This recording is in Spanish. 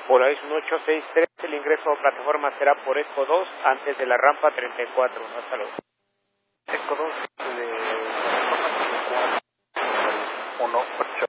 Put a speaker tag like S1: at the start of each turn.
S1: Polaris 1863, el ingreso a plataforma será por ESCO 2, antes de la rampa 34. Hasta luego.
S2: ESCO 2, de 18.